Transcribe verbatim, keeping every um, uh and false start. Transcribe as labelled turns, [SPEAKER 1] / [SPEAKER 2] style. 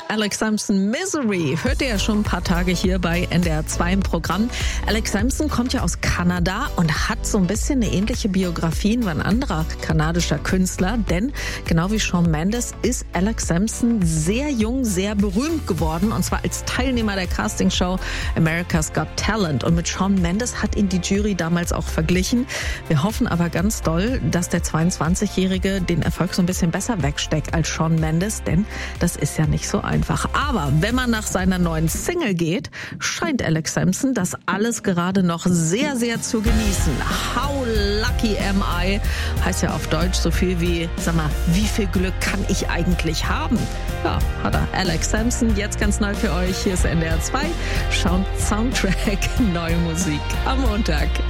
[SPEAKER 1] Alex Sampson, Misery. Hört ihr ja schon ein paar Tage hier bei N D R zwei im Programm. Alex Sampson kommt ja aus Kanada und hat so ein bisschen eine ähnliche Biografie wie ein anderer kanadischer Künstler. Denn genau wie Shawn Mendes ist Alex Sampson sehr jung, sehr berühmt geworden. Und zwar als Teilnehmer der Castingshow America's Got Talent. Und mit Shawn Mendes hat ihn die Jury damals auch verglichen. Wir hoffen aber ganz doll, dass der zweiundzwanzigjährige den Erfolg so ein bisschen besser wegsteckt als Shawn Mendes, denn das ist ja nicht so einfach. Aber wenn man nach seiner neuen Single geht, scheint Alex Sampson das alles gerade noch sehr, sehr zu genießen. How lucky am I? Heißt ja auf Deutsch so viel wie, sag mal, wie viel Glück kann ich eigentlich haben? Ja, hat er. Alex Sampson, jetzt ganz neu für euch. Hier ist N D R zwei. Schaut Soundtrack, neue Musik am Montag.